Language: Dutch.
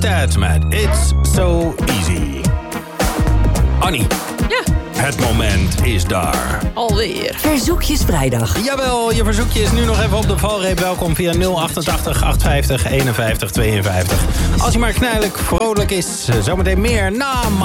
Ronstadt met It's So Easy. Annie. Ja. Het moment is daar. Alweer. Verzoekjes vrijdag. Jawel, je verzoekje is nu nog even op de valreep. Welkom via 088 850 51 52. Als je maar knijlijk vrolijk is. Zometeen meer na